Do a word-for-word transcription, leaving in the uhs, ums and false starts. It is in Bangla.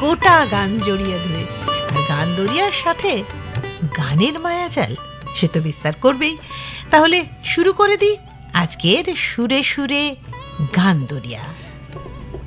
গোটা গান জড়িয়ে ধরে। আর গান দরিয়ার সাথে গানের মায়াজাল সে তো বিস্তার করবেই। তাহলে শুরু করে দিই আজকের সুরে সুরে গান দরিয়া।